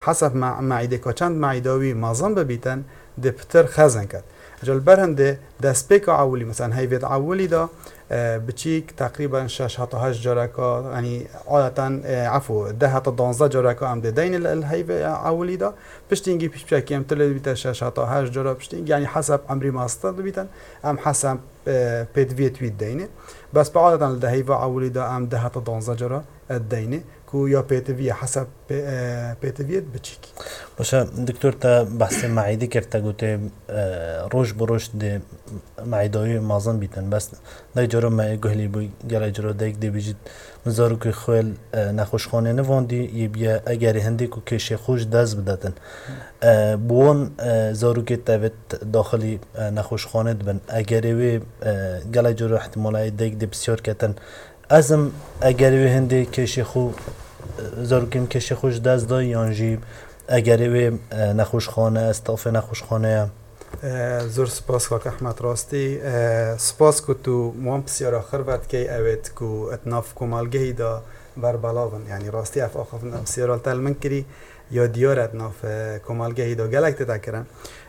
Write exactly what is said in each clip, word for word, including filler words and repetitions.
حسب معیده که چند معیداوی مازن ببیتن ده پتر خزن کد جل برهنده دستپیک عولی مثلا هیوید عولی دا بچیک تقریبا شش حتی هشت جرکا یعنی عادتا عفو ده حتی دانزده جرکا هم ده دین الهیو عولی دا پشتینگی پیش بچه کم تلید بیتن شش حتی هشت جرا پشتینگی یعنی حسب امری ماستر بیتن هم حسب پیدویت وید دینه بس با عادتا ده هیو عولی دا هم ده حتی دانزده جرا دینه کو یا پیتوی حسب پیتویت بچیکی باشه دکتر تا بحث معیده کرده گوته روش بروش ده معیده‌های مازن بیتن بس نه جرا ما گهلی بوی گله جرا دیگ دی بیجید مزارو که خویل نخوشخانه نواندی یه بیا اگر هندی کو کشه خوش دست بدتن بون زارو که تابت داخلی نخوشخانه دبن اگر وی گله جرا احتمالای دیگ دی بسیار کتن ازم اگر وی هندی کشه خو زارو کم کشه خوش دست دای یانجی اگر وی نخوشخانه استاف نخوشخانه زور سپاس که احمد راستی سپاس که تو موام بسیار آخر وقت که اوید که اتناف کمالگهی دا بر بلاون یعنی راستی اف آخر بسیار آلتال من کری یا دیار اتناف کمالگهی دا گلک تتکرن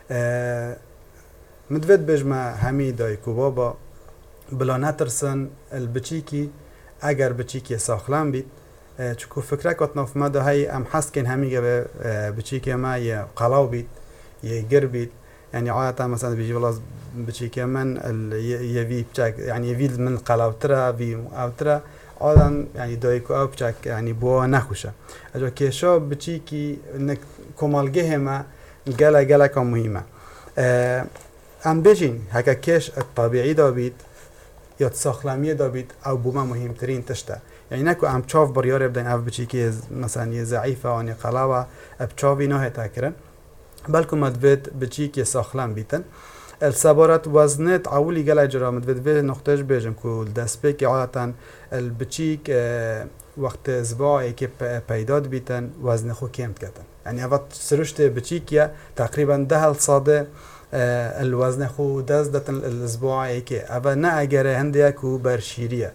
مدوید بجمع همی دای که بابا بلا نترسن البچیکی اگر بچیکی ساخلم بید چکو فکره که اتناف ما دا هی ام حس کن همی گه بچیکی ما یه قلاو بید یه گر بید يعني عادة مثلا بيجي والله بشي كمان يبي بشك يعني يبي من قلاوترا بي اوترا عادة يعني دايكو او بشك يعني بوا نخوشه اجا كيشا بشي كي انك كمالجه ما جلا جلا كم مهمة ام بيجين هكا كيش الطبيعي دابيت يا تساخلامية دابيت او بوما مهم ترين تشتا يعني نكو ام تشاف بريار بدين او بشي كي مثلا يزعيفة واني قلاوة بتشافي نوه تاكرن بلکه مدوید بچی که ساخلم بیتن السبارت وزنت عولی گله جرا مدوید به نقطهش بیجم که دست به که عادتا البچی که وقت زباعی که پیداد بیتن وزن خو کمت کردن یعنی وقت سرشت بچی که تقریبا ده صاده الوزن خو دست دتن الزباعی که اول نه اگر هنده کو برشیریه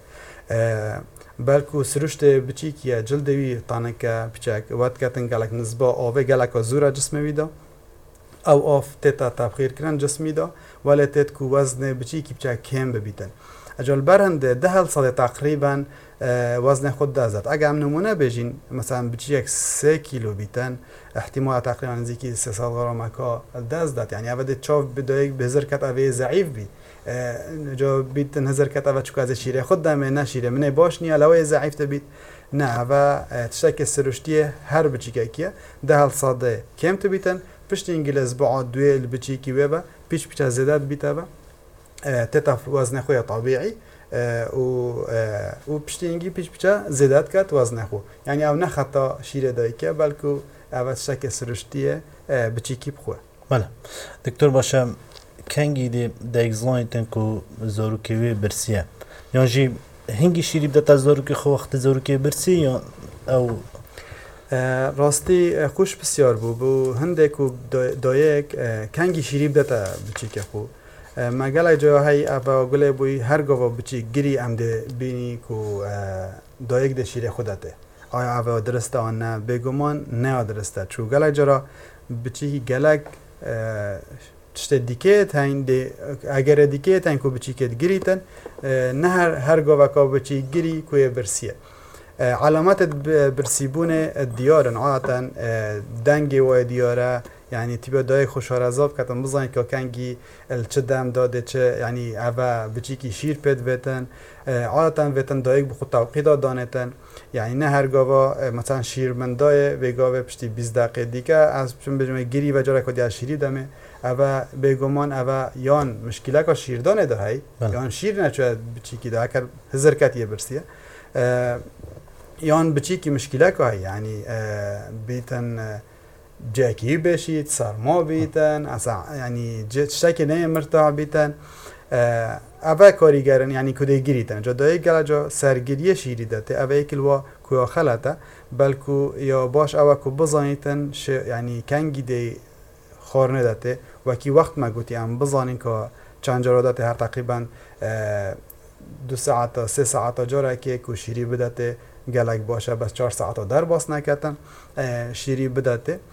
بلکه سرشت بچی که جلدوی تانک بچک وقت کتن گلک نزبا آوه گلک زورا جسم ویدا او آف تیتا تبخیر کرن جسمی دا ولی تیت کو وزن بچی کی بچه کم ببیتن اجال برهنده ده هل ساده تقریبا وزن خود دازد اگه هم نمونه بجین مثلا بچی یک سه کیلو بیتن احتمال تقریبا نزدیکی سه سال غرام که داز داد یعنی اوه چاو بدایک به هزر کت اوه ضعیف بی جا بیتن هزر کت اوه چکو از شیره خود دمه نشیره منه باش نیا لوه ضعیف تبیت نه اوه تشتک سرشتیه هر بچی که کیه ده هل ساده کم تبیتن پشت انگلیس بعد دوی البچی کی وبا پیش پیش زیادت بیتابه تتف وزن خوی طبیعی و و پشت انگلی پیش پیش زیادت کرد وزن خو یعنی او نه خطا شیره دایی که بلکه اول شک سرشتیه بچی کی بخواه بله دکتر باشه کنگی دی دایگزلانی تنکو زاروکیوی برسیه یعنی جی هنگی شیری بدت زاروکی خو وقت زاروکی برسی یا او راستی خوش بسیار بود بو هنده کو دایک کنگی شیری بدتا بچی که خو مگل جاهای ابا گله بوی هر گاوا بچی گری امده بینی کو دایک ده شیری خودته آیا ابا درسته آن نه بگمان نه درسته چون گله جرا بچی گلک تشت دیکت هین ده اگر دیکت هین کو بچی که گریتن نه هر هر گاوا کا بچی گری کوی برسیه علامات برسیبون دیارن عادتا دنگی و دیاره یعنی تیبا دای خوشارزاب کتن بزنید که کنگی چه دم داده چه یعنی اوه بچی که شیر پید ویتن عادتا ویتن دایک بخود توقیدا دانتن یعنی نه هر گاوا مثلا شیر من دای ویگاوه پشتی بیست دقیقه دیگه از چون بجمه گیری و جاره کدی از شیری دمه اوه بگمان اوه یان مشکله که شیر دانه ده هی یان شیر نچوه بچی که ده اکر هزر کتیه برسیه یان بچی کی مشکله که هی یعنی بیتن جاکی بشید سرما بیتن اصلا یعنی شکی نه مرتاح بیتن اوه کاریگرن یعنی کده گیریتن جا دایی گله جا سرگیری شیری داته اوه ایکل و کویا خلطه بلکو یا باش اوه کو بزانیتن یعنی کنگی دی خورنه داته و کی وقت ما گوتی هم بزانین که چند جارا داته هر تقریبا دو ساعت تا سه ساعت جاره که کو شیری بداته گلک باشه بس چهار ساعت در باس نکتن شیری بداته